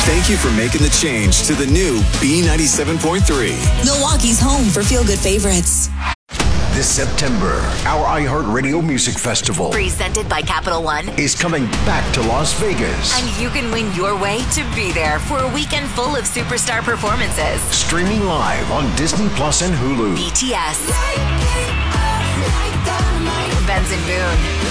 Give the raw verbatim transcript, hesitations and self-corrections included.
Thank you for making the change to the new B ninety-seven point three. Milwaukee's home for feel-good favorites. This September, our iHeartRadio Music Festival, presented by Capital One, is coming back to Las Vegas. And you can win your way to be there for a weekend full of superstar performances. Streaming live on Disney Plus and Hulu. B T S, Benson Boone,